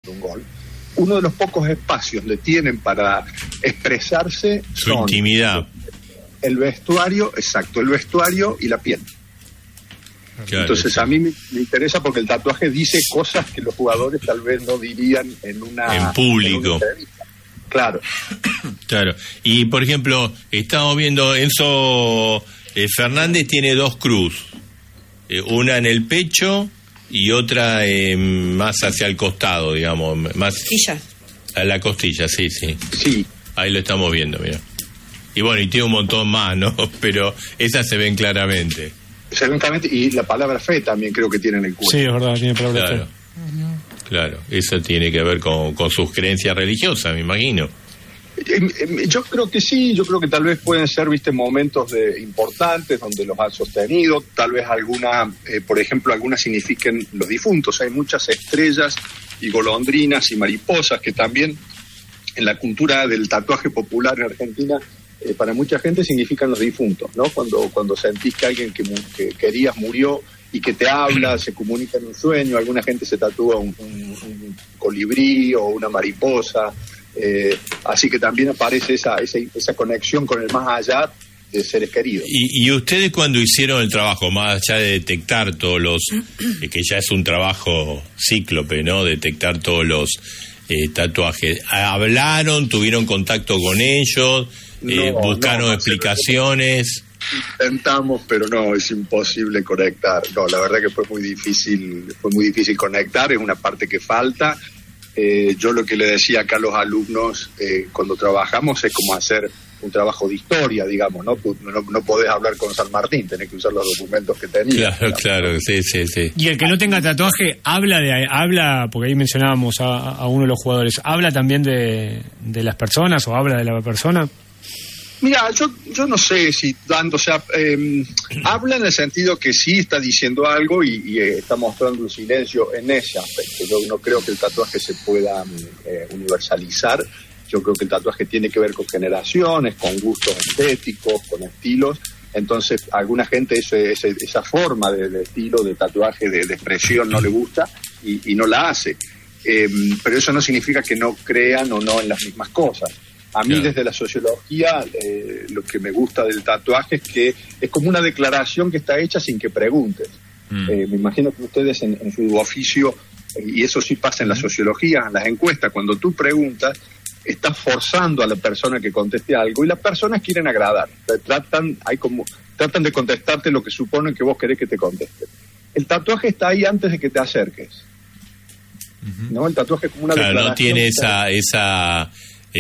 de un gol, uno de los pocos espacios que tienen para expresarse su intimidad, el vestuario, exacto, el vestuario y la piel. Claro, entonces a mí me interesa porque el tatuaje dice cosas que los jugadores tal vez no dirían en público. Claro. Claro. Y por ejemplo, estamos viendo Enzo Fernández tiene 2 cruz, una en el pecho y otra más hacia el costado, digamos, más a la costilla, sí. Ahí lo estamos viendo, mira. Y bueno, y tiene un montón más, ¿no? Pero esas se ven claramente. Y la palabra fe también creo que tiene en el cuerpo. Sí, es verdad, tiene palabra fe. Claro, eso tiene que ver con sus creencias religiosas, me imagino. Yo creo que sí, yo creo que tal vez pueden ser, momentos importantes donde los han sostenido, tal vez por ejemplo, algunas signifiquen los difuntos. Hay muchas estrellas y golondrinas y mariposas que también en la cultura del tatuaje popular en Argentina, para mucha gente significan los difuntos, ¿no? Cuando sentís que alguien que querías murió y que te habla, se comunica en un sueño, alguna gente se tatúa un colibrí o una mariposa, así que también aparece esa conexión con el más allá de seres queridos. Y ustedes cuando hicieron el trabajo, más allá de detectar todos los, que ya es un trabajo cíclope, ¿no? Detectar todos los tatuajes, ¿hablaron, tuvieron contacto con ellos? ¿Buscaron explicaciones? Intentamos, pero no, es imposible conectar. No, la verdad que fue muy difícil conectar, es una parte que falta. Yo lo que le decía acá a los alumnos cuando trabajamos es como hacer un trabajo de historia, digamos, ¿no? No podés hablar con San Martín, tenés que usar los documentos que tenías. Claro, sí. Y el que no tenga tatuaje habla, porque ahí mencionábamos a uno de los jugadores, ¿habla también de las personas o habla de la persona? Mira, yo no sé si tanto, habla en el sentido que sí está diciendo algo y está mostrando un silencio en ese aspecto. Yo no creo que el tatuaje se pueda universalizar. Yo creo que el tatuaje tiene que ver con generaciones, con gustos estéticos, con estilos. Entonces, a alguna gente esa forma de estilo, de tatuaje, de expresión no le gusta y no la hace. Pero eso no significa que no crean o no en las mismas cosas. A mí, desde la sociología, lo que me gusta del tatuaje es que es como una declaración que está hecha sin que preguntes. Me imagino que ustedes en su oficio, y eso sí pasa en la sociología, en las encuestas, cuando tú preguntas, estás forzando a la persona que conteste algo y las personas quieren agradar. Tratan de contestarte lo que suponen que vos querés que te contesten. El tatuaje está ahí antes de que te acerques. ¿No? El tatuaje es como una declaración. No tiene esa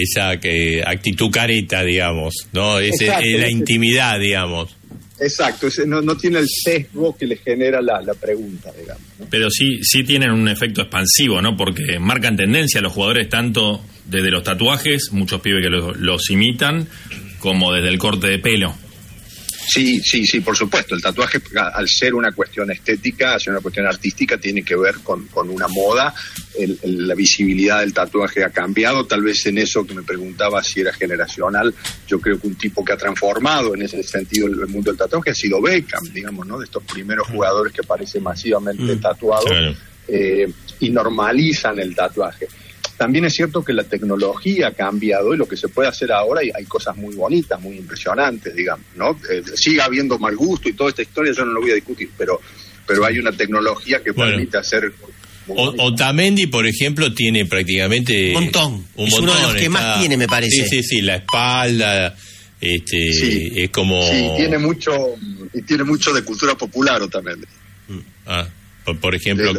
actitud careta, digamos, ¿no? La intimidad, digamos. Exacto, no tiene el sesgo que le genera la pregunta, digamos, ¿no? Pero sí tienen un efecto expansivo, ¿no? Porque marcan tendencia a los jugadores tanto desde los tatuajes, muchos pibes que los imitan, como desde el corte de pelo. Sí, por supuesto. El tatuaje, al ser una cuestión estética, al ser una cuestión artística, tiene que ver con una moda. La visibilidad del tatuaje ha cambiado. Tal vez en eso que me preguntaba si era generacional, yo creo que un tipo que ha transformado en ese sentido el mundo del tatuaje ha sido Beckham, digamos, ¿no? De estos primeros jugadores que aparecen masivamente tatuados, claro. Y normalizan el tatuaje. También es cierto que la tecnología ha cambiado y lo que se puede hacer ahora, hay cosas muy bonitas, muy impresionantes, digamos, ¿no? Sigue habiendo mal gusto y toda esta historia yo no lo voy a discutir, pero hay una tecnología que permite hacer... Otamendi, por ejemplo, tiene prácticamente... Un montón. Es uno de los que más tiene, me parece. Sí, la espalda... es como... Sí, tiene mucho de cultura popular Otamendi. Por ejemplo...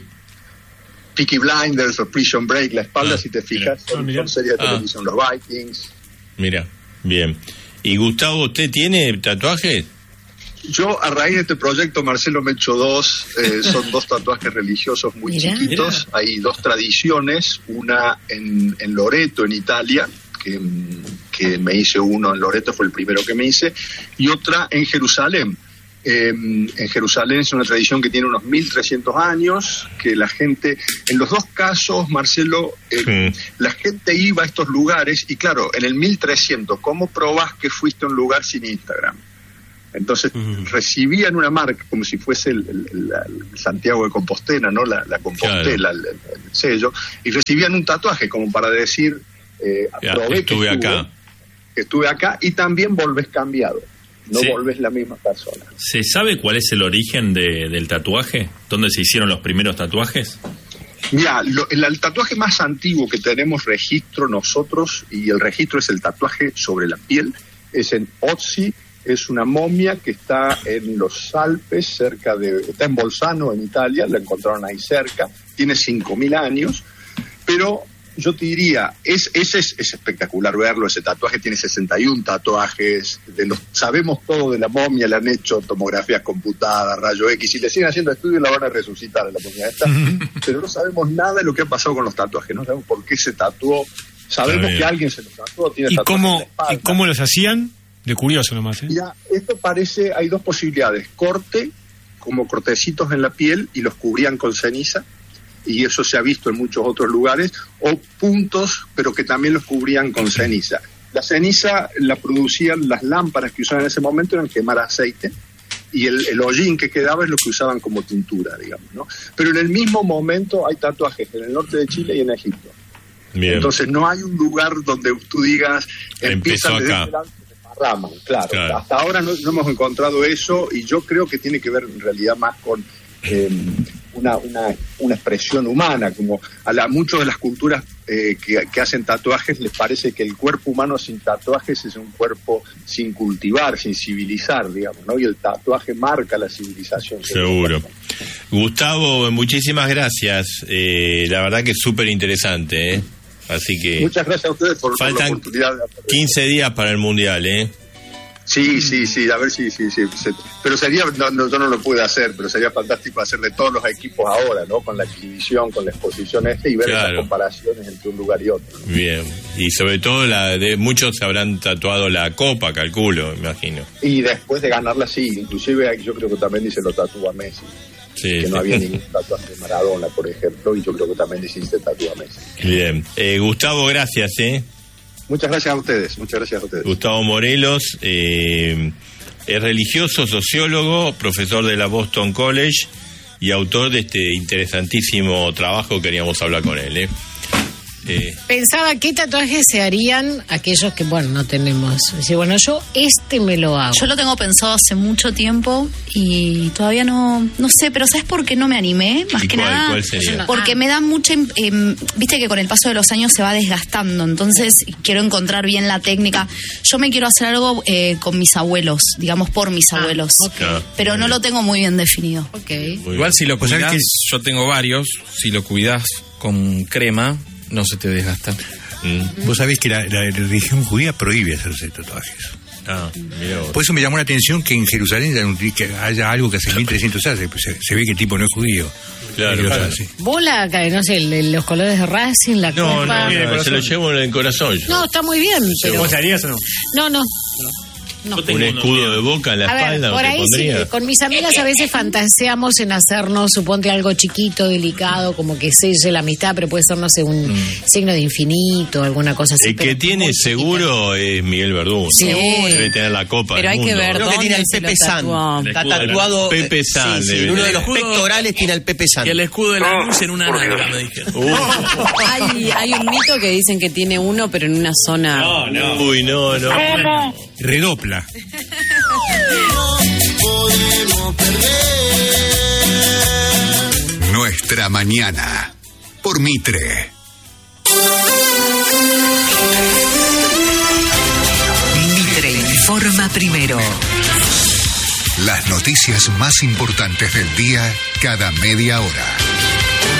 Peaky Blinders o Prison Break, la espalda, si te fijas, son series de televisión, los Vikings. Mira, bien. ¿Y Gustavo, usted tiene tatuajes? Yo, a raíz de este proyecto, Marcelo, me he hecho 2, son 2 tatuajes religiosos muy chiquitos. Hay 2 tradiciones, una en Loreto, en Italia, que me hice uno en Loreto, fue el primero que me hice, y otra en Jerusalén. En Jerusalén es una tradición que tiene unos 1300 años, que la gente, en los 2 casos, Marcelo, la gente iba a estos lugares y claro, en el 1300, ¿cómo probás que fuiste a un lugar sin Instagram? Entonces recibían una marca como si fuese el Santiago de Compostela, ¿no? La Compostela, claro. el sello, y recibían un tatuaje como para decir, estuve acá y también volvés cambiado, no volvés la misma persona. ¿Se sabe cuál es el origen del tatuaje? ¿Dónde se hicieron los primeros tatuajes? Mira, el tatuaje más antiguo que tenemos registro nosotros, y el registro es el tatuaje sobre la piel, es en Otzi. Es una momia que está en los Alpes, está en Bolzano, en Italia, la encontraron ahí cerca, tiene 5.000 años, pero yo te diría, es espectacular verlo, ese tatuaje tiene 61 tatuajes, sabemos todo de la momia, le han hecho tomografías computadas, rayo X, y le siguen haciendo estudios, la van a resucitar a la momia esta, pero no sabemos nada de lo que ha pasado con los tatuajes, no sabemos por qué se tatuó, sabemos que alguien se los tatuó, tiene tatuajes en la espalda. ¿Y cómo los hacían? De curioso nomás, ¿eh? Ya, esto parece, hay dos posibilidades: corte, como cortecitos en la piel, y los cubrían con ceniza, y eso se ha visto en muchos otros lugares, o puntos, pero que también los cubrían con ceniza. La ceniza la producían las lámparas que usaban en ese momento, eran quemar aceite, y el hollín que quedaba es lo que usaban como tintura, digamos, ¿no? Pero en el mismo momento hay tatuajes en el norte de Chile y en Egipto. Bien. Entonces no hay un lugar donde tú digas, empezó acá. Rama, claro. Hasta ahora no hemos encontrado eso, y yo creo que tiene que ver en realidad más con una expresión humana, como muchas de las culturas que hacen tatuajes les parece que el cuerpo humano sin tatuajes es un cuerpo sin cultivar, sin civilizar, digamos, ¿no? Y el tatuaje marca la civilización. Seguro. Gustavo, muchísimas gracias. La verdad que es súper interesante, ¿eh? Así que muchas gracias a ustedes por la oportunidad de hacer 15 días para el Mundial, ¿eh? Sí, a ver si pero sería, yo no lo pude hacer, pero sería fantástico hacer de todos los equipos ahora, ¿no? Con la exhibición, con la exposición y ver esas comparaciones entre un lugar y otro, ¿no? Bien, y sobre todo muchos se habrán tatuado la copa, calculo, imagino. Y después de ganarla, sí, inclusive yo creo que también se lo tatúa Messi. Sí, que no había ningún tatuaje de Maradona, por ejemplo, y yo creo que también hiciste tatuaje a Messi. Bien. Gustavo, gracias, Muchas gracias a ustedes, Gustavo Morelos, es religioso, sociólogo, profesor de la Boston College y autor de este interesantísimo trabajo. Queríamos hablar con él, Pensaba qué tatuajes se harían aquellos que, no tenemos. Dice, yo me lo hago. Yo lo tengo pensado hace mucho tiempo y todavía no sé, pero ¿sabes por qué no me animé? Más que nada, ¿cuál sería? Porque me da mucha... viste que con el paso de los años se va desgastando, entonces quiero encontrar bien la técnica. Yo me quiero hacer algo con mis abuelos, digamos, por mis abuelos. Okay. Pero no lo tengo muy bien definido. Okay. Igual si lo cuidás, yo tengo varios, si lo cuidás con crema, no se te desgasta. Vos sabés que la religión judía prohíbe hacerse tatuajes. Por eso me llamó la atención que en Jerusalén haya algo que hace 1300 años. Se ve que el tipo no es judío. Claro. Bola, no sé, los colores de Racing, la copa. No, se lo llevo en el corazón. No, está muy bien. Pero... ¿Vos harías o no? No. Un escudo de Boca en la espalda. Por ahí sí, con mis amigas a veces fantaseamos en hacernos, suponte, algo chiquito, delicado, como que selle la amistad, pero puede ser, no sé, un signo de infinito, alguna cosa así. El que tiene seguro es Miguel Verdún. Sí. Debe tener la copa. Pero hay que ver dónde tiene el Pepe San. Está tatuado. Pepe San. Sí, uno de los pectorales tiene el Pepe San. Y el escudo de la luz en una nalga, me dijeron. Hay un mito que dicen que tiene uno, pero en una zona. No. Uy, no. Redopla. No podemos perder nuestra mañana por Mitre. Mitre informa primero. Las noticias más importantes del día cada media hora.